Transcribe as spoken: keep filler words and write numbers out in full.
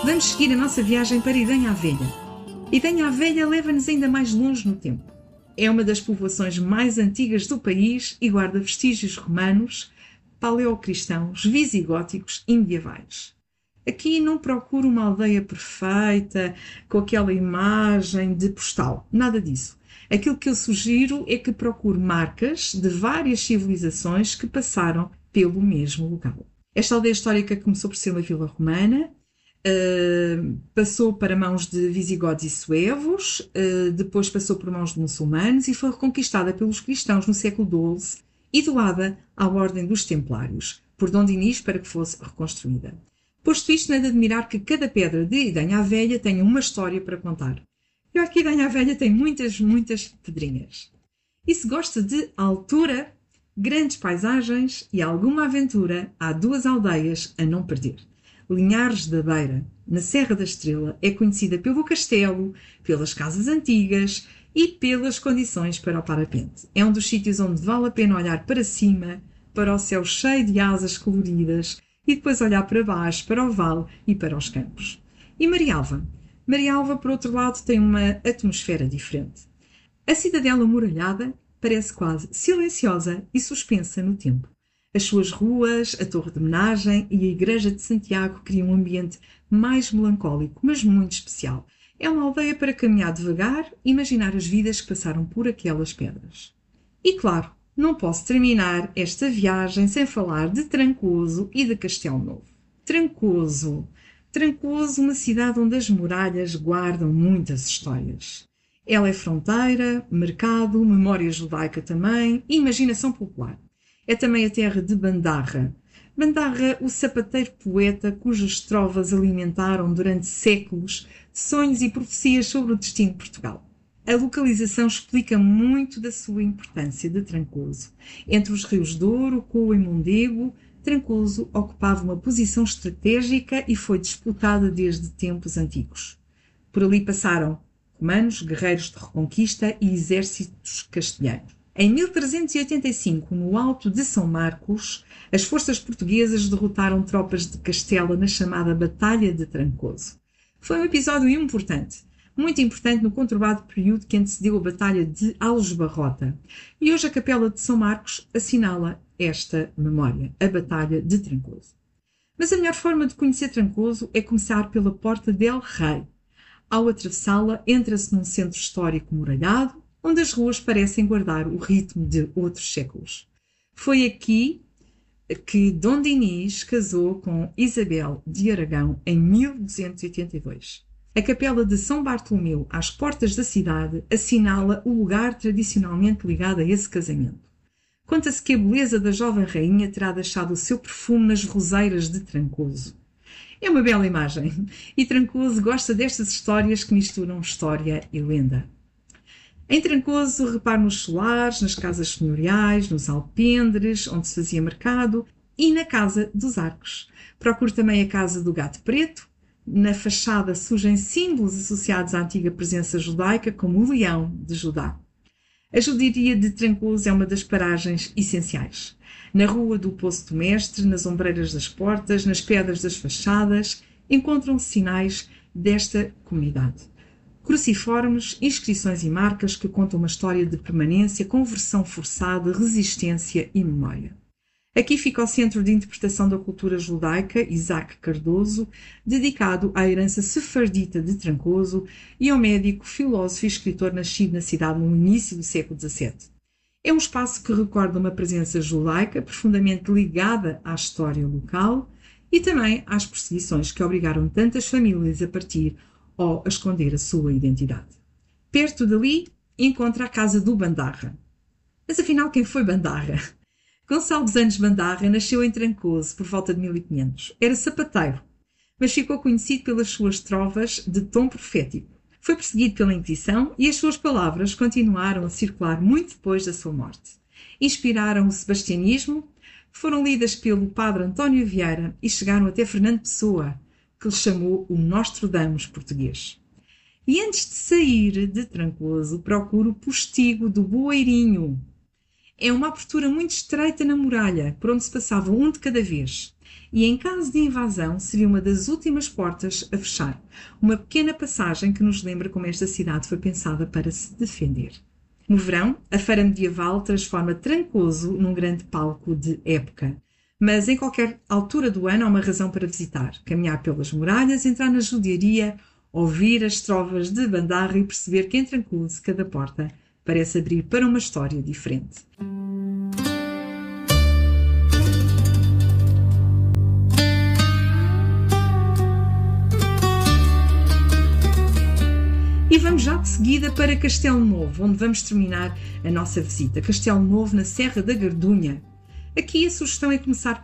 Vamos seguir a nossa viagem para Idanha a Velha. Idanha a Velha leva-nos ainda mais longe no tempo. É uma das povoações mais antigas do país e guarda vestígios romanos, paleocristãos, visigóticos e medievais. Aqui não procuro uma aldeia perfeita, com aquela imagem de postal. Nada disso. Aquilo que eu sugiro é que procure marcas de várias civilizações que passaram pelo mesmo local. Esta aldeia histórica começou por ser uma vila romana, uh, passou para mãos de visigodos e suevos, uh, depois passou por mãos de muçulmanos e foi reconquistada pelos cristãos no século doze e doada à Ordem dos Templários, por Dom Dinis, para que fosse reconstruída. Posto isto, não é de admirar que cada pedra de Idanha a Velha tenha uma história para contar. E olha que Idanha a Velha tem muitas, muitas pedrinhas. E se gosta de altura, grandes paisagens e alguma aventura, há duas aldeias a não perder. Linhares da Beira, na Serra da Estrela, é conhecida pelo castelo, pelas casas antigas e pelas condições para o parapente. É um dos sítios onde vale a pena olhar para cima, para o céu cheio de asas coloridas e depois olhar para baixo, para o vale e para os campos. E Marialva? Marialva, por outro lado, tem uma atmosfera diferente. A cidadela muralhada parece quase silenciosa e suspensa no tempo. As suas ruas, a Torre de Homenagem e a Igreja de Santiago criam um ambiente mais melancólico, mas muito especial. É uma aldeia para caminhar devagar e imaginar as vidas que passaram por aquelas pedras. E claro, não posso terminar esta viagem sem falar de Trancoso e de Castelo Novo. Trancoso. Trancoso, uma cidade onde as muralhas guardam muitas histórias. Ela é fronteira, mercado, memória judaica também e imaginação popular. É também a terra de Bandarra. Bandarra, o sapateiro poeta cujas trovas alimentaram durante séculos sonhos e profecias sobre o destino de Portugal. A localização explica muito da sua importância de Trancoso. Entre os rios Douro, Coa e Mondego, Trancoso ocupava uma posição estratégica e foi disputada desde tempos antigos. Por ali passaram romanos, guerreiros de reconquista e exércitos castelhanos. Em mil trezentos e oitenta e cinco, no Alto de São Marcos, as forças portuguesas derrotaram tropas de Castela na chamada Batalha de Trancoso. Foi um episódio importante, muito importante no conturbado período que antecedeu a Batalha de Aljubarrota. E hoje a Capela de São Marcos assinala esta memória, a Batalha de Trancoso. Mas a melhor forma de conhecer Trancoso é começar pela Porta del Rei. Ao atravessá-la, entra-se num centro histórico muralhado, onde as ruas parecem guardar o ritmo de outros séculos. Foi aqui que Dom Dinis casou com Isabel de Aragão em mil duzentos e oitenta e dois. A Capela de São Bartolomeu, às portas da cidade, assinala o lugar tradicionalmente ligado a esse casamento. Conta-se que a beleza da jovem rainha terá deixado o seu perfume nas roseiras de Trancoso. É uma bela imagem, e Trancoso gosta destas histórias que misturam história e lenda. Em Trancoso, repare nos solares, nas casas senhoriais, nos alpendres, onde se fazia mercado, e na Casa dos Arcos. Procure também a Casa do Gato Preto. Na fachada surgem símbolos associados à antiga presença judaica, como o leão de Judá. A judiaria de Trancoso é uma das paragens essenciais. Na Rua do Poço do Mestre, nas ombreiras das portas, nas pedras das fachadas, encontram-se sinais desta comunidade. Cruciformes, inscrições e marcas que contam uma história de permanência, conversão forçada, resistência e memória. Aqui fica o Centro de Interpretação da Cultura Judaica, Isaac Cardoso, dedicado à herança sefardita de Trancoso e ao médico, filósofo e escritor nascido na cidade no início do século dezassete. É um espaço que recorda uma presença judaica profundamente ligada à história local e também às perseguições que obrigaram tantas famílias a partir ou a esconder a sua identidade. Perto dali encontra a Casa do Bandarra. Mas afinal, quem foi Bandarra? Gonçalo dos Anjos Bandarra nasceu em Trancoso por volta de mil e quinhentos. Era sapateiro, mas ficou conhecido pelas suas trovas de tom profético. Foi perseguido pela Inquisição e as suas palavras continuaram a circular muito depois da sua morte. Inspiraram o sebastianismo, foram lidas pelo padre António Vieira e chegaram até Fernando Pessoa, que lhe chamou o Nostradamus português. E antes de sair de Trancoso, procure o postigo do Boeirinho. É uma abertura muito estreita na muralha, por onde se passava um de cada vez. E em caso de invasão, seria uma das últimas portas a fechar. Uma pequena passagem que nos lembra como esta cidade foi pensada para se defender. No verão, a feira medieval transforma Trancoso num grande palco de época. Mas em qualquer altura do ano há uma razão para visitar. Caminhar pelas muralhas, entrar na judiaria, ouvir as trovas de Bandarra e perceber que em Trancoso cada porta parece abrir para uma história diferente. E vamos já de seguida para Castelo Novo, onde vamos terminar a nossa visita. Castelo Novo, na Serra da Gardunha. Aqui a sugestão é começar